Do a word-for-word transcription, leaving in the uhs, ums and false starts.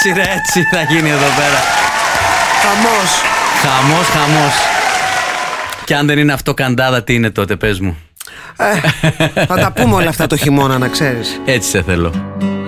Έτσι ρε, έτσι θα γίνει εδώ πέρα. Χαμός. Χαμός, χαμός. Και αν δεν είναι αυτό καντάδα, τι είναι τότε, πες μου. ε, Θα τα πούμε όλα αυτά το χειμώνα, να ξέρεις. Έτσι σε θέλω.